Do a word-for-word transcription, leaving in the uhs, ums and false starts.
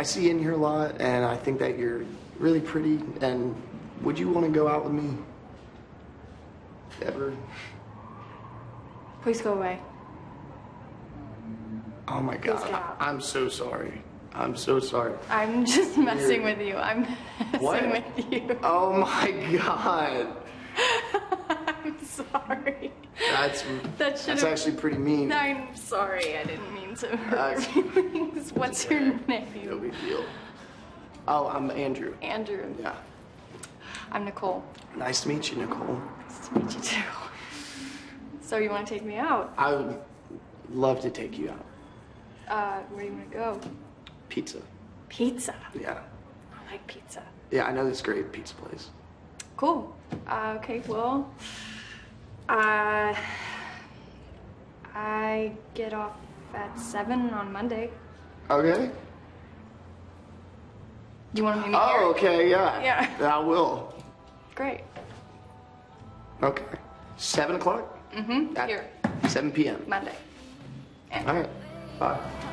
see you in here a lot, and I think that you're really pretty, and would you want to go out with me? Ever? Please go away. Oh my Please God. get out. I'm so sorry. I'm so sorry. I'm just messing You're- with you. I'm messing What? with you. Oh my God. I'm sorry. That's That that's should've- actually pretty mean. I'm sorry. I didn't mean to hurt That's- your feelings. What's your No name? big deal. Oh, I'm Andrew. Andrew. Yeah. I'm Nicole. Nice to meet you, Nicole. Nice to meet you too. So you want to take me out? I would love to take you out. Uh, where do you want to go? Pizza. Pizza. Yeah. I like pizza. Yeah, I know this great pizza place. Cool. Uh, okay, well, uh, I get off at seven on Monday. Okay. You want to meet me Oh, here? okay, yeah. Yeah. I will. Great. Okay. Seven o'clock? Mm-hmm. At Here, seven p m Monday. And All right. Bye.